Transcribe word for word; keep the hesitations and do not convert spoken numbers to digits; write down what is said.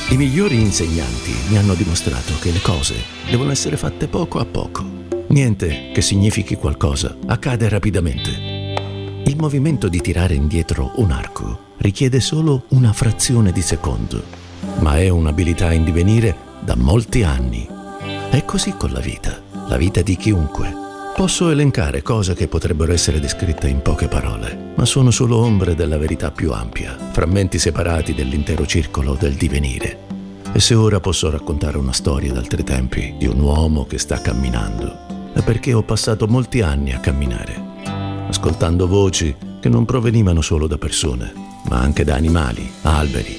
I migliori insegnanti mi hanno dimostrato che le cose devono essere fatte poco a poco. Niente che significhi qualcosa accade rapidamente. Il movimento di tirare indietro un arco richiede solo una frazione di secondo, ma è un'abilità in divenire da molti anni. È così con la vita, la vita di chiunque. Posso elencare cose che potrebbero essere descritte in poche parole, ma sono solo ombre della verità più ampia, frammenti separati dell'intero circolo del divenire. E se ora posso raccontare una storia d'altri tempi di un uomo che sta camminando, è perché ho passato molti anni a camminare, ascoltando voci che non provenivano solo da persone, ma anche da animali, alberi,